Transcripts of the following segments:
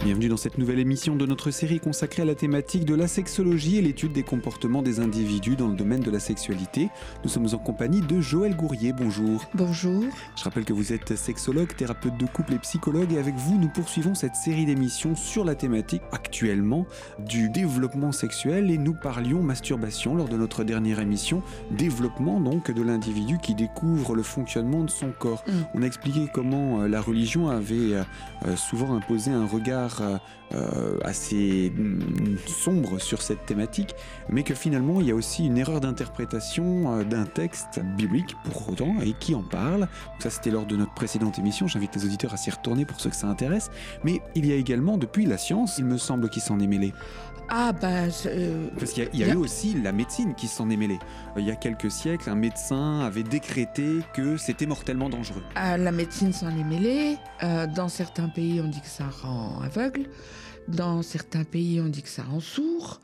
Bienvenue dans cette nouvelle émission de notre série consacrée à la thématique de la sexologie et l'étude des comportements des individus dans le domaine de la sexualité. Nous sommes en compagnie de Joëlle Gourrier. Bonjour. Bonjour. Je rappelle que vous êtes sexologue, thérapeute de couple et psychologue, et avec vous, nous poursuivons cette série d'émissions sur la thématique actuellement du développement sexuel, et nous parlions masturbation lors de notre dernière émission, développement donc de l'individu qui découvre le fonctionnement de son corps. On a expliqué comment la religion avait souvent imposé un regard assez sombre sur cette thématique, mais que finalement il y a aussi une erreur d'interprétation d'un texte biblique pour autant, et qui en parle. Donc ça, c'était lors de notre précédente émission, j'invite les auditeurs à s'y retourner pour ceux que ça intéresse. Mais il y a également depuis la science, il me semble, qui s'en est mêlée. Parce qu'il y a eu aussi la médecine qui s'en est mêlée. Il y a quelques siècles, un médecin avait décrété que c'était mortellement dangereux. La médecine s'en est mêlée. Dans certains pays, on dit que ça rend aveugle. Dans certains pays, on dit que ça rend sourd.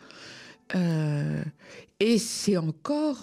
Et c'est encore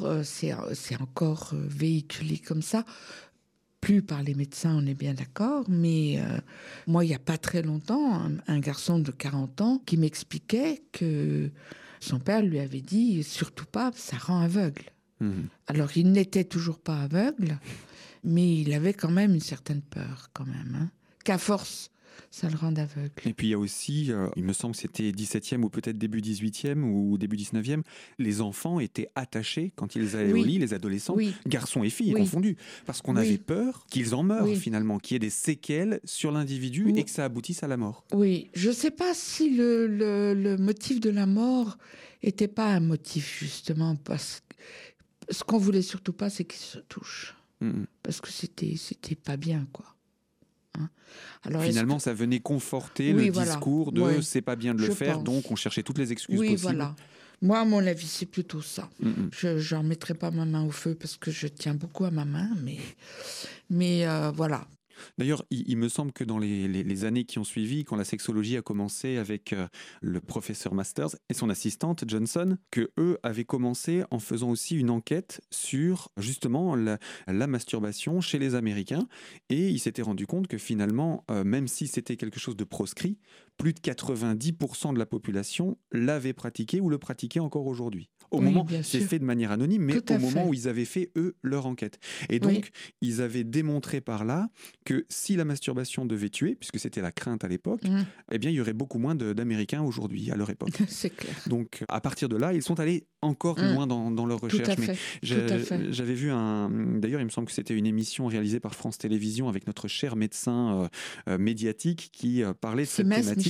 véhiculé comme ça. Plus par les médecins, on est bien d'accord, mais moi, il n'y a pas très longtemps, un garçon de 40 ans qui m'expliquait que son père lui avait dit « surtout pas, ça rend aveugle ». Alors, il n'était toujours pas aveugle, mais il avait quand même une certaine peur, quand même, qu'à force, ça le rende aveugle. Et puis il y a aussi, il me semble que c'était 17e ou peut-être début 18e ou début 19e, les enfants étaient attachés quand ils allaient au lit, les adolescents, garçons et filles confondus, parce qu'on avait peur qu'ils en meurent finalement, qu'il y ait des séquelles sur l'individu et que ça aboutisse à la mort. Oui, je ne sais pas si le motif de la mort n'était pas un motif justement, parce que ce qu'on voulait surtout pas, c'est qu'ils se touchent. Parce que c'était pas bien, quoi. Alors, finalement, ça venait conforter le discours de c'est pas bien de le faire, donc on cherchait toutes les excuses possibles. Voilà. Moi, à mon avis, c'est plutôt ça. Je n'en mettrai pas ma main au feu parce que je tiens beaucoup à ma main, mais voilà. D'ailleurs, il me semble que dans les années qui ont suivi, quand la sexologie a commencé avec le professeur Masters et son assistante Johnson, que eux avaient commencé en faisant aussi une enquête sur justement la masturbation chez les Américains, et ils s'étaient rendu compte que finalement, même si c'était quelque chose de proscrit, plus de 90% de la population l'avait pratiqué ou le pratiquait encore aujourd'hui. Au moment, c'est fait de manière anonyme, mais au moment où ils avaient fait, eux, leur enquête. Et donc, ils avaient démontré par là que si la masturbation devait tuer, puisque c'était la crainte à l'époque, eh bien, il y aurait beaucoup moins d'Américains aujourd'hui, à leur époque. C'est clair. Donc, à partir de là, ils sont allés encore plus loin dans leur recherche. Tout à fait. J'avais vu d'ailleurs, il me semble que c'était une émission réalisée par France Télévisions avec notre cher médecin médiatique qui parlait de cette thématique.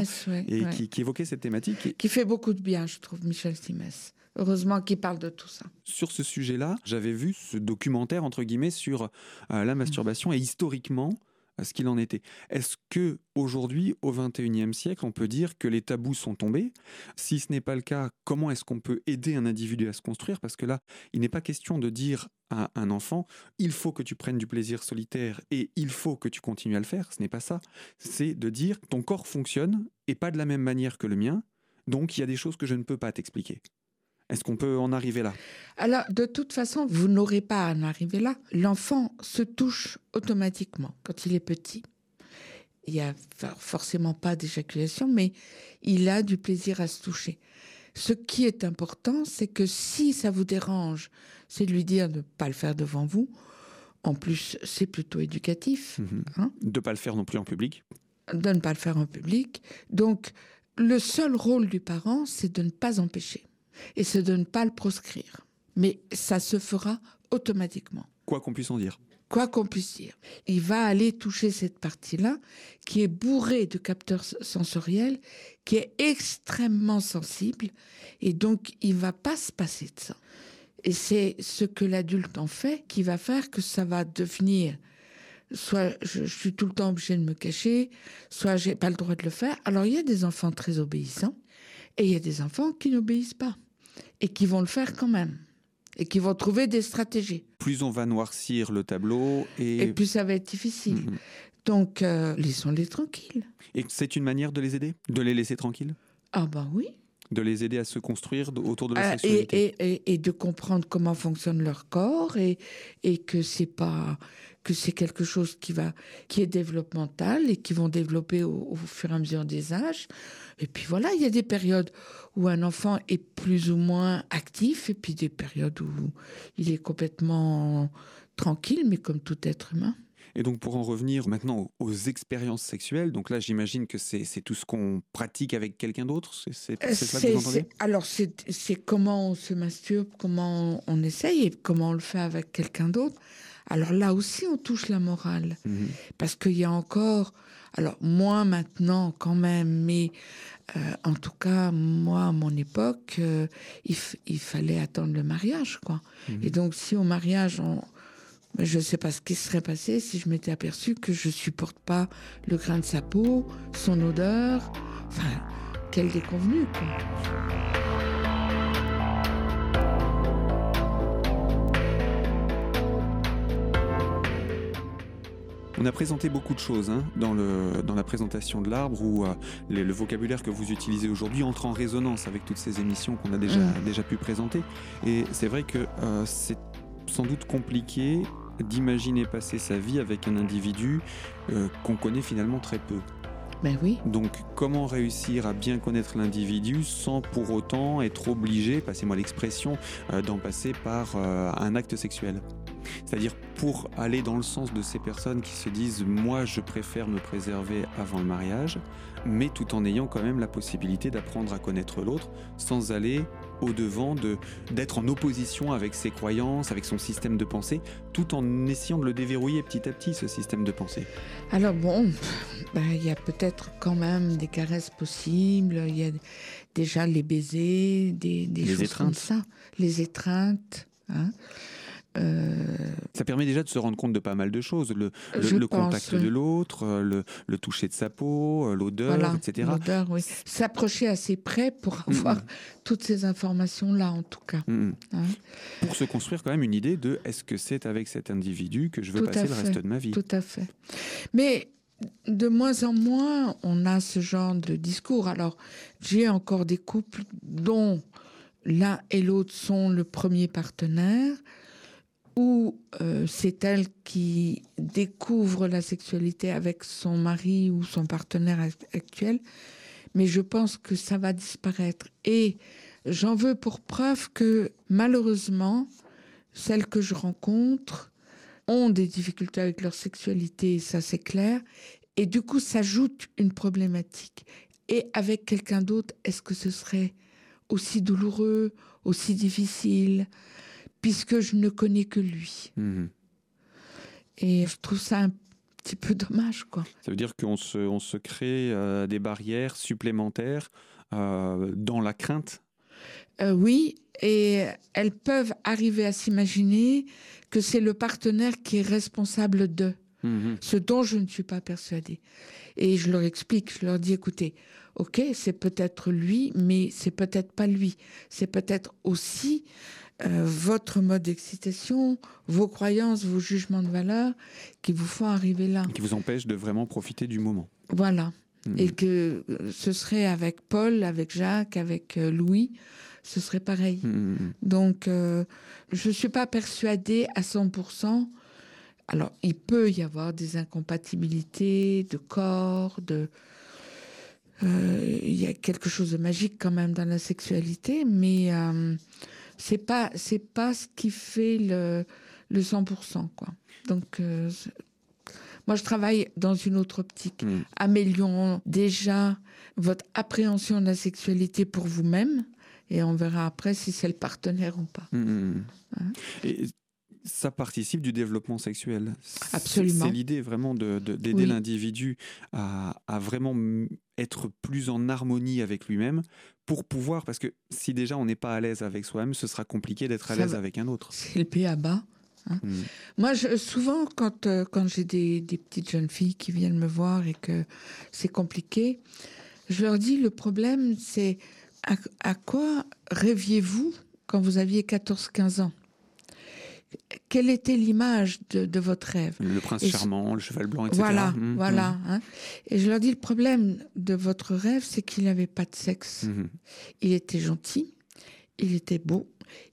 Qui évoquait cette thématique. Qui fait beaucoup de bien, je trouve, Michel Simès. Heureusement qu'il parle de tout ça. Sur ce sujet-là, j'avais vu ce documentaire, entre guillemets, sur la masturbation et historiquement, ce qu'il en était. Est-ce qu'aujourd'hui, au XXIe siècle, on peut dire que les tabous sont tombés ? Si ce n'est pas le cas, comment est-ce qu'on peut aider un individu à se construire ? Parce que là, il n'est pas question de dire à un enfant « il faut que tu prennes du plaisir solitaire et il faut que tu continues à le faire ». Ce n'est pas ça. C'est de dire « ton corps fonctionne et pas de la même manière que le mien, donc il y a des choses que je ne peux pas t'expliquer ». Est-ce qu'on peut en arriver là ? Alors, de toute façon, vous n'aurez pas à en arriver là. L'enfant se touche automatiquement quand il est petit. Il n'y a forcément pas d'éjaculation, mais il a du plaisir à se toucher. Ce qui est important, c'est que si ça vous dérange, c'est de lui dire de ne pas le faire devant vous. En plus, c'est plutôt éducatif. De ne pas le faire non plus en public. De ne pas le faire en public. Donc, le seul rôle du parent, c'est de ne pas empêcher. Et c'est de ne pas le proscrire. Mais ça se fera automatiquement. Quoi qu'on puisse en dire. Quoi qu'on puisse dire. Il va aller toucher cette partie-là, qui est bourrée de capteurs sensoriels, qui est extrêmement sensible, et donc il ne va pas se passer de ça. Et c'est ce que l'adulte en fait qui va faire que ça va devenir... Soit je suis tout le temps obligée de me cacher, soit j'ai pas le droit de le faire. Alors il y a des enfants très obéissants, et il y a des enfants qui n'obéissent pas, et qui vont le faire quand même, et qui vont trouver des stratégies. Plus on va noircir le tableau, et plus ça va être difficile. Donc, laissons-les tranquilles. Et c'est une manière de les aider ? De les laisser tranquilles ? Ah ben oui. De les aider à se construire autour de la sexualité. Et de comprendre comment fonctionne leur corps, et que c'est pas que c'est quelque chose qui est développemental et qui vont développer au fur et à mesure des âges. Et puis voilà, il y a des périodes où un enfant est plus ou moins actif et puis des périodes où il est complètement tranquille, mais comme tout être humain. Et donc pour en revenir maintenant aux expériences sexuelles, donc là j'imagine que c'est tout ce qu'on pratique avec quelqu'un d'autre, c'est ça que vous entendez ? Alors c'est comment on se masturbe, comment on essaye et comment on le fait avec quelqu'un d'autre. Alors là aussi on touche la morale, parce qu'il y a encore, alors moins maintenant quand même, mais en tout cas moi à mon époque, il fallait attendre le mariage, quoi. Et donc si au mariage je ne sais pas ce qui serait passé si je m'étais aperçue que je ne supporte pas le grain de sa peau, son odeur. Enfin, quelle déconvenue, quoi. On a présenté beaucoup de choses dans la présentation de l'arbre, où le vocabulaire que vous utilisez aujourd'hui entre en résonance avec toutes ces émissions qu'on a déjà pu présenter. Et c'est vrai que c'est sans doute compliqué d'imaginer passer sa vie avec un individu qu'on connaît finalement très peu. Ben oui. Donc comment réussir à bien connaître l'individu sans pour autant être obligé, passez-moi l'expression, d'en passer par un acte sexuel ? C'est-à-dire pour aller dans le sens de ces personnes qui se disent « moi je préfère me préserver avant le mariage », mais tout en ayant quand même la possibilité d'apprendre à connaître l'autre sans aller au-devant d'être en opposition avec ses croyances, avec son système de pensée, tout en essayant de le déverrouiller petit à petit, ce système de pensée. Alors bon, il y a peut-être quand même des caresses possibles, il y a déjà les baisers, des choses étreintes. Comme ça, les étreintes, Ça permet déjà de se rendre compte de pas mal de choses, le contact de l'autre, le toucher de sa peau, l'odeur, voilà, etc. L'odeur, oui. S'approcher assez près pour avoir toutes ces informations-là, en tout cas. Pour se construire quand même une idée de est-ce que c'est avec cet individu que je veux passer le reste de ma vie. Tout à fait. Mais de moins en moins, on a ce genre de discours. Alors, j'ai encore des couples dont l'un et l'autre sont le premier partenaire, où c'est elle qui découvre la sexualité avec son mari ou son partenaire actuel, mais je pense que ça va disparaître. Et j'en veux pour preuve que malheureusement, celles que je rencontre ont des difficultés avec leur sexualité, ça c'est clair, et du coup s'ajoute une problématique. Et avec quelqu'un d'autre, est-ce que ce serait aussi douloureux, aussi difficile ? Puisque je ne connais que lui. Et je trouve ça un petit peu dommage, quoi. Ça veut dire qu'on se crée des barrières supplémentaires dans la crainte ? Oui, et elles peuvent arriver à s'imaginer que c'est le partenaire qui est responsable d'eux, ce dont je ne suis pas persuadée. Et je leur explique, je leur dis, écoutez, ok, c'est peut-être lui, mais c'est peut-être pas lui. C'est peut-être aussi votre mode d'excitation, vos croyances, vos jugements de valeur qui vous font arriver là. Qui vous empêchent de vraiment profiter du moment. Voilà. Et que ce serait avec Paul, avec Jacques, avec Louis, ce serait pareil. Donc, je ne suis pas persuadée à 100%. Alors, il peut y avoir des incompatibilités de corps, il y a quelque chose de magique quand même dans la sexualité, mais c'est pas ce qui fait le 100%, quoi. Donc moi je travaille dans une autre optique. Améliorons déjà votre appréhension de la sexualité pour vous-même et on verra après si c'est le partenaire ou pas. Et ça participe du développement sexuel. Absolument. C'est l'idée vraiment d'aider l'individu à vraiment être plus en harmonie avec lui-même pour pouvoir, parce que si déjà on n'est pas à l'aise avec soi-même, ce sera compliqué d'être à l'aise avec un autre. C'est le b.a.-ba. Moi, souvent, quand j'ai des petites jeunes filles qui viennent me voir et que c'est compliqué, je leur dis, le problème, c'est à quoi rêviez-vous quand vous aviez 14-15 ans ? Quelle était l'image de votre rêve ? Le prince charmant, le cheval blanc, etc. Voilà. Et je leur dis, le problème de votre rêve, c'est qu'il n'avait pas de sexe. Il était gentil, il était beau,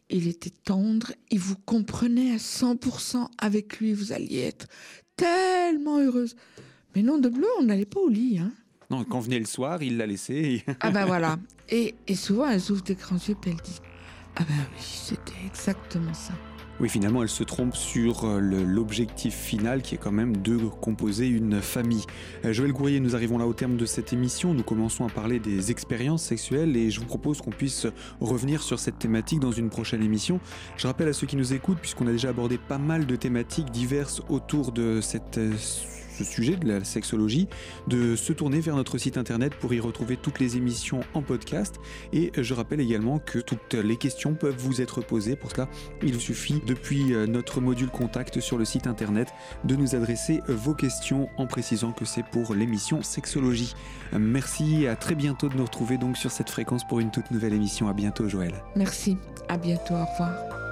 il était tendre, il vous comprenait à 100%. Avec lui, vous alliez être tellement heureuse. Mais non, de bleu, on n'allait pas au lit. Hein. Non, quand venait le soir, il l'a laissé. Ah ben voilà. Et souvent, elle ouvre des grands yeux et elle dit « Ah ben oui, c'était exactement ça. » Oui, finalement, elle se trompe sur l'objectif final qui est quand même de composer une famille. Joël Gourrier, nous arrivons là au terme de cette émission. Nous commençons à parler des expériences sexuelles et je vous propose qu'on puisse revenir sur cette thématique dans une prochaine émission. Je rappelle à ceux qui nous écoutent, puisqu'on a déjà abordé pas mal de thématiques diverses autour de ce sujet de la sexologie, de se tourner vers notre site internet pour y retrouver toutes les émissions en podcast. Et je rappelle également que toutes les questions peuvent vous être posées. Pour cela, il vous suffit, depuis notre module contact sur le site internet, de nous adresser vos questions en précisant que c'est pour l'émission Sexologie. Merci et à très bientôt de nous retrouver donc sur cette fréquence pour une toute nouvelle émission. À bientôt, Joël. Merci, à bientôt, au revoir.